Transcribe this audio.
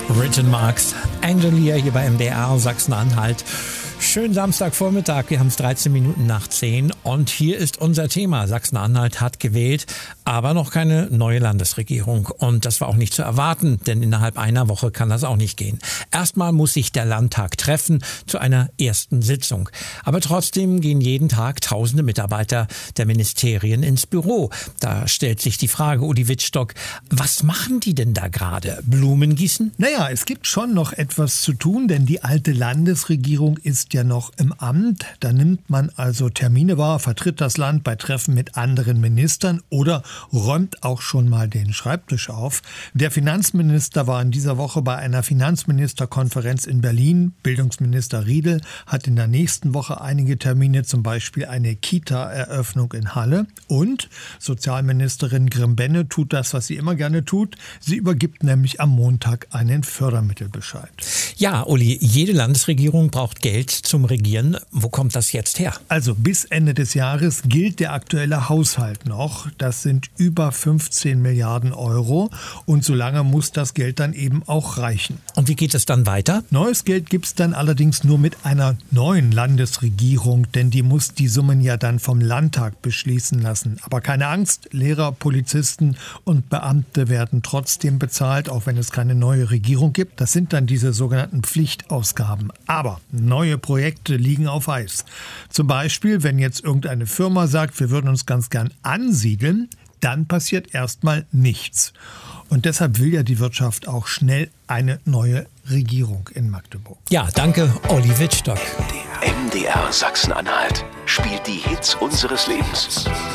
Written Marks, Angelia hier bei MDR Sachsen-Anhalt. Schönen Samstagvormittag, wir haben es 13 Minuten nach 10 und hier ist unser Thema. Sachsen-Anhalt hat gewählt, aber noch keine neue Landesregierung. Und das war auch nicht zu erwarten, denn innerhalb einer Woche kann das auch nicht gehen. Erstmal muss sich der Landtag treffen zu einer ersten Sitzung. Aber trotzdem gehen jeden Tag tausende Mitarbeiter der Ministerien ins Büro. Da stellt sich die Frage, Uli Wittstock, was machen die denn da gerade? Blumen gießen? Naja, es gibt schon noch etwas zu tun, denn die alte Landesregierung ist ja noch im Amt. Da nimmt man also Termine wahr, vertritt das Land bei Treffen mit anderen Ministern oder räumt auch schon mal den Schreibtisch auf. Der Finanzminister war in dieser Woche bei einer Finanzministerkonferenz in Berlin. Bildungsminister Riedel hat in der nächsten Woche einige Termine, zum Beispiel eine Kita-Eröffnung in Halle. Und Sozialministerin Grimm-Benne tut das, was sie immer gerne tut. Sie übergibt nämlich am Montag einen Fördermittelbescheid. Ja, Uli, jede Landesregierung braucht Geld zum Regieren. Wo kommt das jetzt her? Also bis Ende des Jahres gilt der aktuelle Haushalt noch. Das sind über 15 Milliarden Euro. Und solange muss das Geld dann eben auch reichen. Und wie geht es dann weiter? Neues Geld gibt es dann allerdings nur mit einer neuen Landesregierung, denn die muss die Summen ja dann vom Landtag beschließen lassen. Aber keine Angst, Lehrer, Polizisten und Beamte werden trotzdem bezahlt, auch wenn es keine neue Regierung gibt. Das sind dann diese sogenannten Pflichtausgaben. Aber neue Projekte liegen auf Eis. Zum Beispiel, wenn jetzt irgendeine Firma sagt, wir würden uns ganz gern ansiedeln, dann passiert erstmal nichts. Und deshalb will ja die Wirtschaft auch schnell eine neue Regierung in Magdeburg. Ja, danke, Uli Wittstock. MDR Sachsen-Anhalt spielt die Hits unseres Lebens.